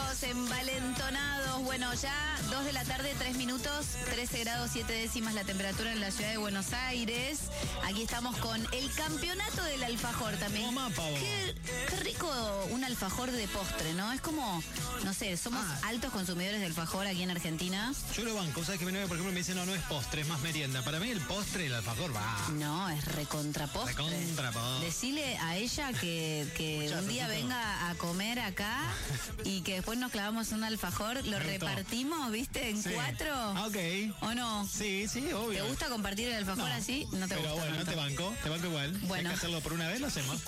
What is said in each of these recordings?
Chicos, envalentonados. Bueno, ya 2 de la tarde, 3 minutos, 13 grados 7 décimas la temperatura en la ciudad de Buenos Aires. Aquí estamos con el campeonato del alfajor también. Toma, pavo. Qué rico un alfajor de postre, ¿no? Es como, no sé, somos altos consumidores de alfajor aquí en Argentina. Yo lo banco, ¿sabes? Que mi novia, por ejemplo, me dice, no es postre, es más merienda. Para mí el postre, el alfajor, va. No, es recontrapostre. Recontrapostre. Decile a ella que un día venga a comer acá y que después nos clavamos un alfajor, lo repartimos, ¿viste? En 4. Ah, ok. ¿O no? Sí, obvio. ¿Te gusta compartir el alfajor así? No te pero gusta. Pero bueno, te banco igual. Bueno. Si hay que hacerlo por una vez, lo hacemos.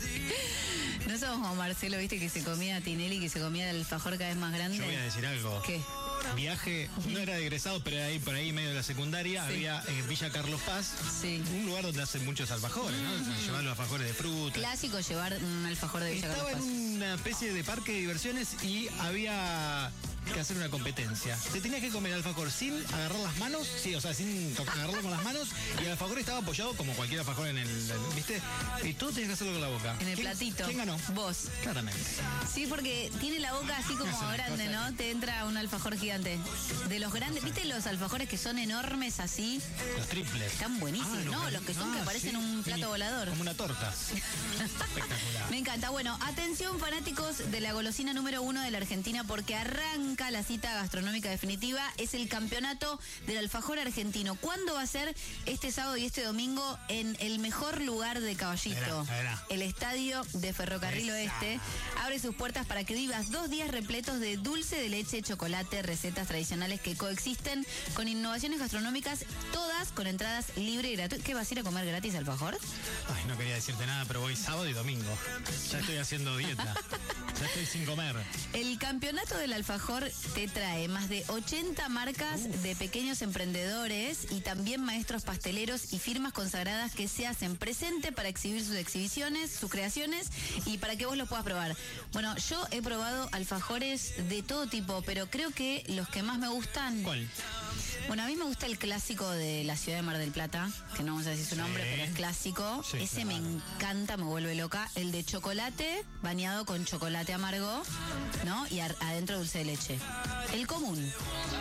No somos como Marcelo, ¿viste? Que se comía Tinelli, que se comía el alfajor cada vez más grande. Yo voy a decir algo. ¿Qué? Viaje, no era de egresado, pero ahí por ahí medio de la secundaria, había Villa Carlos Paz, un lugar donde hacen muchos alfajores, ¿no? Llevar los alfajores de fruta. Clásico llevar un alfajor de Villa Carlos Paz. Estaba en una especie de parque de diversiones y había que hacer una competencia. Te tenías que comer el alfajor sin agarrar las manos, o sea, sin agarrarlo con las manos, y el alfajor estaba apoyado como cualquier alfajor en el ¿viste? Y tú tenías que hacerlo con la boca. En el platito. ¿Quién ganó? Vos. Claramente. Sí, porque tiene la boca así como grande, ¿no? Te entra un alfajor gigante. De los grandes, ¿viste los alfajores que son enormes así? Los triples. Están buenísimos, ¿no? Los que son que parecen un plato volador. Como una torta. Espectacular. Me encanta. Bueno, atención fanáticos de la golosina número 1 de la Argentina, porque arranca la cita gastronómica definitiva. Es el campeonato del alfajor argentino. ¿Cuándo va a ser? Este sábado y este domingo en el mejor lugar de Caballito. El estadio de Ferrocarril Oeste. Abre sus puertas para que vivas 2 días repletos de dulce de leche, chocolate, recetas tradicionales que coexisten con innovaciones gastronómicas, todas con entradas libres y gratuitas. ¿Qué, vas a ir a comer gratis alfajor? Ay, no quería decirte nada, pero voy sábado y domingo. Ya estoy haciendo dieta. Ya estoy sin comer. El campeonato del alfajor te trae más de 80 marcas de pequeños emprendedores y también maestros pasteleros y firmas consagradas que se hacen presente para exhibir sus exhibiciones, sus creaciones y para que vos los puedas probar. Bueno, yo he probado alfajores de todo tipo, pero creo que los que más me gustan... ¿Cuál? Bueno, a mí me gusta el clásico de la ciudad de Mar del Plata, que no vamos a decir su nombre, pero es clásico. Sí, ese me encanta, me vuelve loca. El de chocolate, bañado con chocolate amargo, ¿no? Y adentro dulce de leche. El común.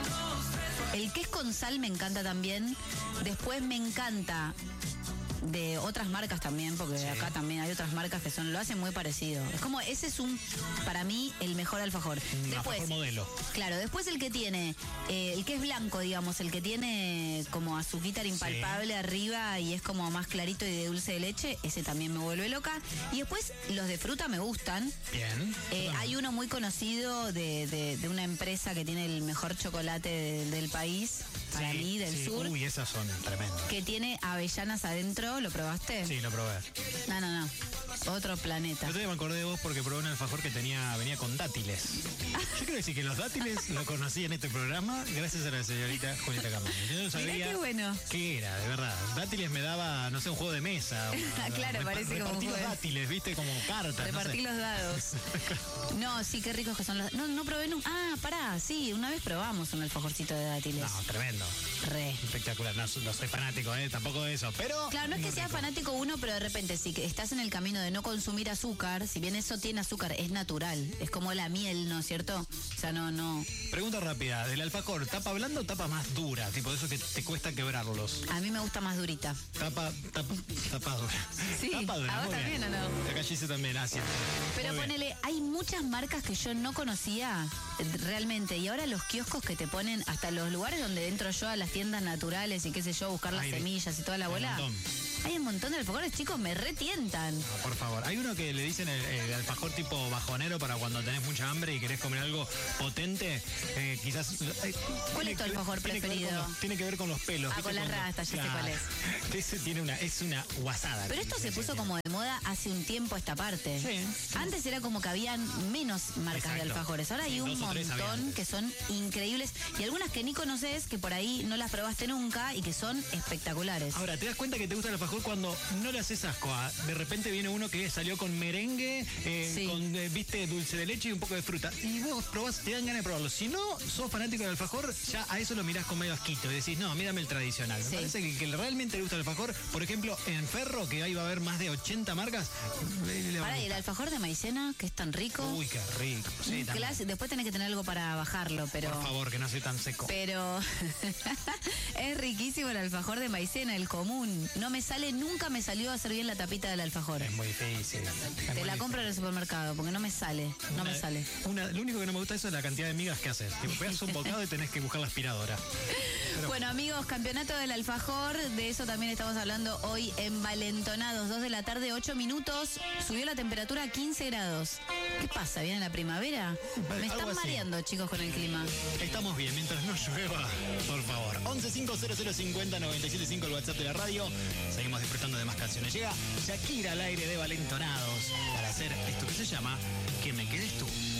El que es con sal me encanta también. Después me encanta de otras marcas también, porque acá también hay otras marcas que lo hacen muy parecido. Es como, ese es para mí, el mejor alfajor. Después, alfajor modelo. Claro, después el que tiene, el que es blanco, digamos, el que tiene como azuquitar impalpable arriba y es como más clarito y de dulce de leche, ese también me vuelve loca. Y después los de fruta me gustan. Bien. Hay uno muy conocido de una empresa que tiene el mejor chocolate del país, para mí, del sur. Uy, esas son tremendas. Que tiene avellanas adentro. ¿Lo probaste? Sí, lo probé. No. Otro planeta. Yo me acordé de vos porque probé un alfajor que venía con dátiles. Yo quiero decir que los dátiles lo conocí en este programa gracias a la señorita Julieta Camaño. Yo no sabía qué bueno. Qué era, de verdad. Dátiles me daba, no sé, un juego de mesa. Claro, parece como un juego. Repartí los dátiles, viste, como cartas. Repartí los dados. No, sí, qué ricos que son los... No probé nunca. Pará, sí, una vez probamos un alfajorcito de dátiles. No, tremendo. Espectacular. No soy fanático, tampoco de eso, pero... Claro, no es que sea fanático uno, pero de repente si estás en el camino de no consumir azúcar, si bien eso tiene azúcar, es natural. Es como la miel, ¿no es cierto? O sea, no... Pregunta rápida, ¿del alfajor, tapa blanda o tapa más dura? Tipo de eso que te cuesta quebrarlos. A mí me gusta más durita. Tapa dura. Sí, tapa dura, ¿a vos también o no? Acá Gise también, así. Pero ponele, hay muchas marcas que yo no conocía realmente, y ahora los kioscos que te ponen, hasta los lugares donde entro yo a las tiendas naturales y qué sé yo, buscar las semillas y toda la bola. Hay un montón de alfajores, chicos, me retientan. No, por favor. Hay uno que le dicen el alfajor tipo bajonero para cuando tenés mucha hambre y querés comer algo potente. Quizás. ¿Cuál es tu alfajor preferido? Tiene que ver con los pelos. Con las rastas, ya sé cuál es. Ese es una guasada. Pero esto se puso como de moda hace un tiempo esta parte. Sí. Antes era como que habían menos marcas de alfajores. Ahora hay un montón que son increíbles y algunas que ni conoces, que por ahí no las probaste nunca y que son espectaculares. Ahora, ¿te das cuenta que te gusta el alfajor cuando no le haces asco? De repente viene uno que salió con merengue, con viste, dulce de leche y un poco de fruta. Y vos probás, te dan ganas de probarlo. Si no sos fanático del alfajor, ya a eso lo mirás con medio asquito y decís, no, mírame el tradicional. Me parece que realmente le gusta el alfajor, por ejemplo, en Ferro, que ahí va a haber más de 80 40 marcas. Pará, y el alfajor de maicena, que es tan rico. Uy, qué rico. Sí, Después tenés que tener algo para bajarlo, pero... Por favor, que no soy tan seco. Pero es riquísimo el alfajor de maicena, el común. No me sale, nunca me salió a hacer bien la tapita del alfajor. Es muy difícil. Te la compro en el supermercado, porque no me sale, no me sale. Lo único que no me gusta eso es la cantidad de migas que haces. Te pegas un bocado y tenés que buscar la aspiradora. Bueno, amigos, campeonato del alfajor, de eso también estamos hablando hoy en Valentonados, 2 de la tarde, 8 minutos, subió la temperatura a 15 grados. ¿Qué pasa? ¿Viene la primavera? Me están mareando, chicos, con el clima. Estamos bien, mientras no llueva, por favor. 1150050975, el WhatsApp de la radio. Seguimos disfrutando de más canciones. Llega Shakira al aire de Valentonados para hacer esto que se llama Que me quedes tú.